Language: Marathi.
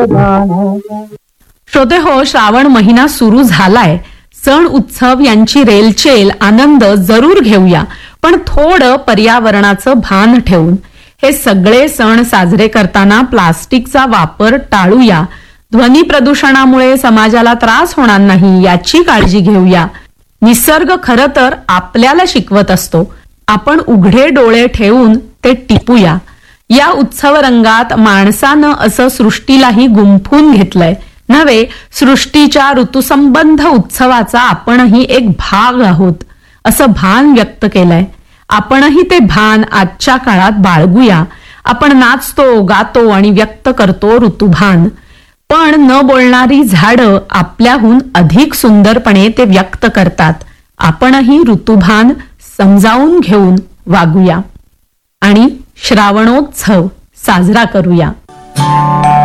श्रोते हो, श्रावण महिना सुरू झालाय. सण उत्सव यांची रेलचेल आनंद जरूर घेऊया, पण थोडं पर्यावरणाचं भान ठेवून. हे सगळे सण साजरे करताना प्लास्टिकचा वापर टाळूया. ध्वनी प्रदूषणामुळे समाजाला त्रास होणार नाही याची काळजी घेऊया. निसर्ग खरं तर आपल्याला शिकवत असतो. आपण उघडे डोळे ठेवून ते टिपूया. या उत्सव रंगात माणसानं असं सृष्टीलाही गुंफून घेतलंय नव्हे, सृष्टीच्या ऋतुसंबंध उत्सवाचा आपणही एक भाग आहोत असं भान व्यक्त केलंय. आपणही ते भान आजच्या काळात बाळगूया. आपण नाचतो, गातो आणि व्यक्त करतो ऋतुभान. पण न बोलणारी झाडं आपल्याहून अधिक सुंदरपणे ते व्यक्त करतात. आपणही ऋतुभान समजावून घेऊन वागूया आणि श्रावणोत्सव साजरा करूया.